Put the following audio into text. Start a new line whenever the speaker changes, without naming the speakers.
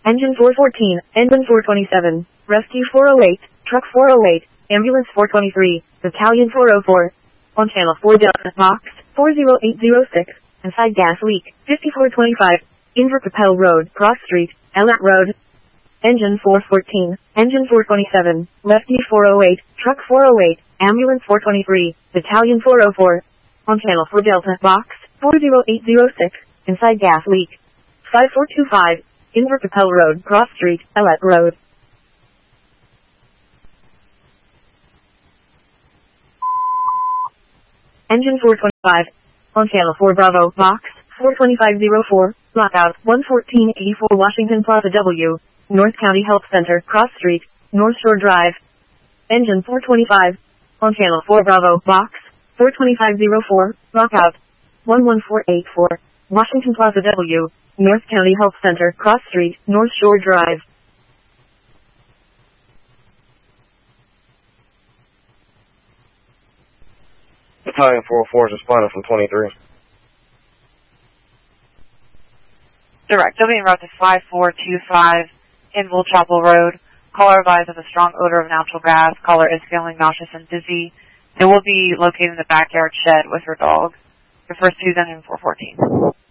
Engine 414, Engine 427, Rescue 408, Truck 408, Ambulance 423, Battalion 404. On Channel 4 Delta, Box 40806, inside gas leak, 5425, Inver Capel Road, Cross Street, Elat Road. Engine 414, Engine 427, Lefty 408, Truck 408, Ambulance 423, Battalion 404. On Channel 4 Delta, Box 40806, inside gas leak, 5425, Inver Capel Road, Cross Street, Elat Road. Engine 425, on Channel 4 Bravo, Box 42504, Lockout 11484 Washington Plaza W, North County Health Center, Cross Street, North Shore Drive. Engine 425, on Channel 4 Bravo, Box 42504, Lockout 11484, Washington Plaza W, North County Health Center, Cross Street, North Shore Drive.
Battalion 404 is responding from 23.
Direct. They'll be en route to 5425 Inville Chapel Road. Caller advised of a strong odor of natural gas. Caller is feeling nauseous and dizzy. They will be located in the backyard shed with her dog. The first two's Engine 414.